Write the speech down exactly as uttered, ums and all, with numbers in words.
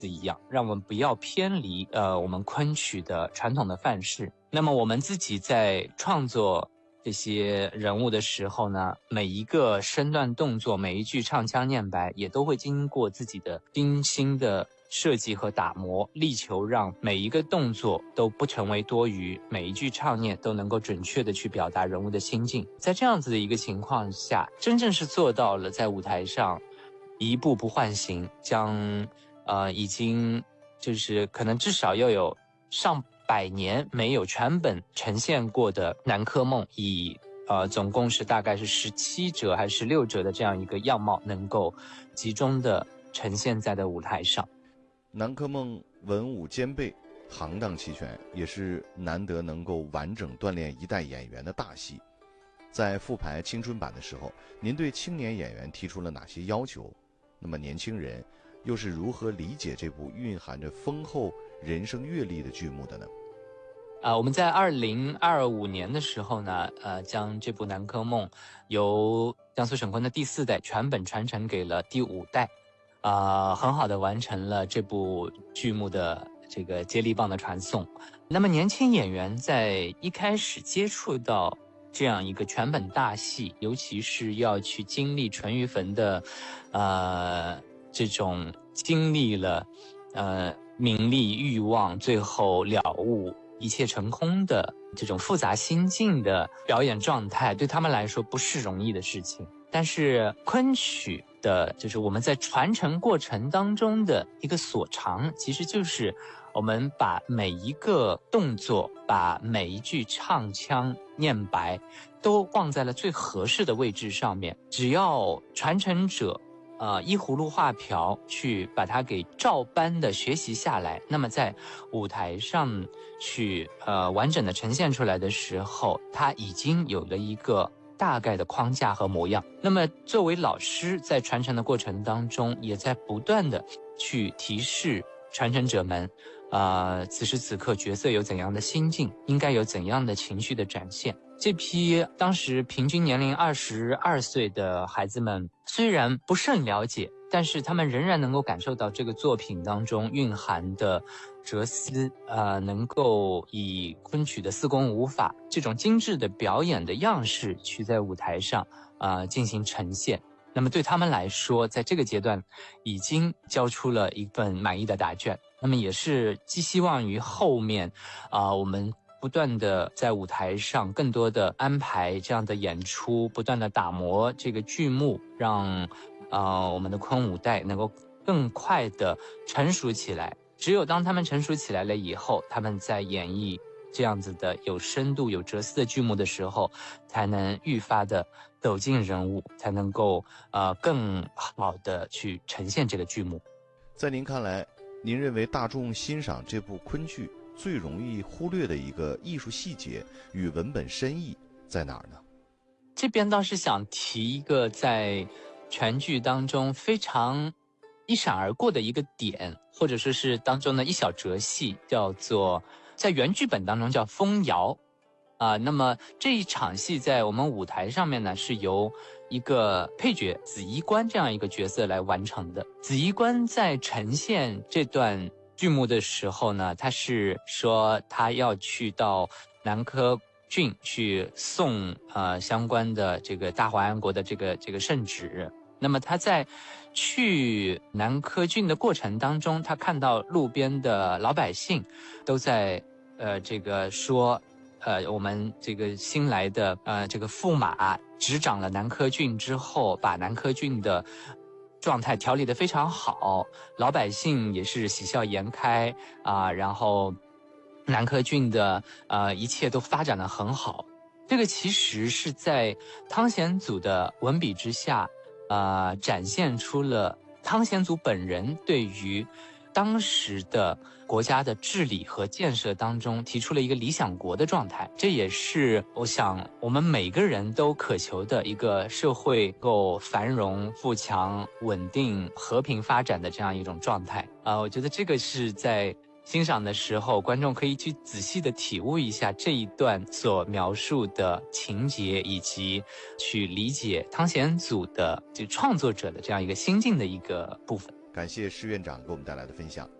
一样，让我们不要偏离呃我们昆曲的传统的范式。那么我们自己在创作这些人物的时候呢，每一个身段动作，每一句唱腔念白，也都会经过自己的精心的设计和打磨，力求让每一个动作都不成为多余，每一句唱念都能够准确的去表达人物的心境。在这样子的一个情况下，真正是做到了在舞台上一步不换形，将呃已经就是可能至少要有上百年没有全本呈现过的南柯梦，以呃总共是大概是十七折还是十六折的这样一个样貌，能够集中的呈现在的舞台上。 南柯梦文武兼备，行当齐全，也是难得能够完整锻炼一代演员的大戏。在复排青春版的时候，您对青年演员提出了哪些要求？那么年轻人又是如何理解这部蕴含着丰厚人生阅历的剧目的呢？ 啊、呃，我们在二零二五年的时候呢，呃，将这部《南柯梦》由江苏省昆的第四代全本传承给了第五代，啊、呃，很好的完成了这部剧目的这个接力棒的传送。那么年轻演员在一开始接触到这样一个全本大戏，尤其是要去经历淳于棼的，呃，这种经历了，呃，名利欲望，最后了悟一切成空的这种复杂心境的表演状态，对他们来说不是容易的事情。但是昆曲的，就是我们在传承过程当中的一个所长，其实就是我们把每一个动作，把每一句唱腔念白都放在了最合适的位置上面，只要传承者呃依葫芦画瓢去把它给照搬的学习下来，那么在舞台上去呃完整的呈现出来的时候，它已经有了一个大概的框架和模样。那么作为老师，在传承的过程当中，也在不断的去提示传承者们，呃，此时此刻角色有怎样的心境，应该有怎样的情绪的展现。这批当时平均年龄二十二岁的孩子们，虽然不甚了解，但是他们仍然能够感受到这个作品当中蕴含的哲思，呃，能够以昆曲的四功五法这种精致的表演的样式去在舞台上呃进行呈现。那么对他们来说，在这个阶段已经交出了一份满意的答卷。那么也是寄希望于后面啊、呃，我们不断的在舞台上更多的安排这样的演出，不断的打磨这个剧目，让呃我们的昆五代能够更快的成熟起来。只有当他们成熟起来了以后，他们在演绎这样子的有深度有哲思的剧目的时候，才能愈发的走进人物，才能够呃更好的去呈现这个剧目。 在您看来，您认为大众欣赏这部昆剧最容易忽略的一个艺术细节与文本深意在哪儿呢？ 这边倒是想提一个在全剧当中非常一闪而过的一个点，或者说是当中的一小折戏，叫做在原剧本当中叫风摇啊、呃。那么这一场戏在我们舞台上面呢，是由一个配角紫衣官这样一个角色来完成的。紫衣官在呈现这段剧目的时候呢，他是说他要去到南柯郡去送呃相关的这个大华安国的这个这个圣旨。那么他在去南柯郡的过程当中，他看到路边的老百姓都在呃这个说呃我们这个新来的呃这个驸马执掌了南柯郡之后，把南柯郡的状态调理得非常好，老百姓也是喜笑颜开啊、呃，然后南柯郡的呃一切都发展得很好。这个其实是在汤显祖的文笔之下，呃，展现出了汤显祖本人对于当时的国家的治理和建设当中提出了一个理想国的状态。这也是我想我们每个人都渴求的一个社会够繁荣、富强、稳定、和平发展的这样一种状态啊、呃，我觉得这个是在欣赏的时候，观众可以去仔细的体悟一下这一段所描述的情节，以及去理解汤显祖的就创作者的这样一个心境的一个部分。 感谢施院长给我们带来的分享。